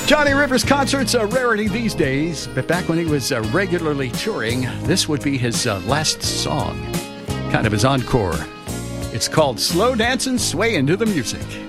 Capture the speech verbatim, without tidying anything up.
Johnny Rivers concerts a rarity these days, but back when he was uh, regularly touring, this would be his uh, last song, kind of his encore. It's called Slow Dancin' Sway Into the Music.